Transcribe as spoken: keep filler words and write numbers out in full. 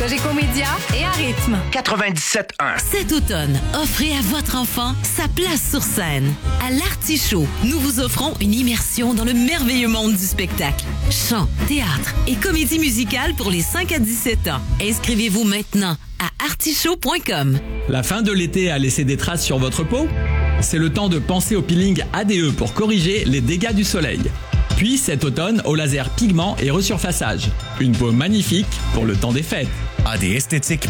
Cogeco Média et à rythme. quatre-vingt-dix-sept un. Cet automne, offrez à votre enfant sa place sur scène. À l'Artichaut, nous vous offrons une immersion dans le merveilleux monde du spectacle. Chant, théâtre et comédie musicale pour les cinq à dix-sept ans. Inscrivez-vous maintenant à artichaut point com. La fin de l'été a laissé des traces sur votre peau? C'est le temps de penser au peeling A D E pour corriger les dégâts du soleil. Puis cet automne, au laser pigment et resurfaçage. Une peau magnifique pour le temps des fêtes. A D esthétique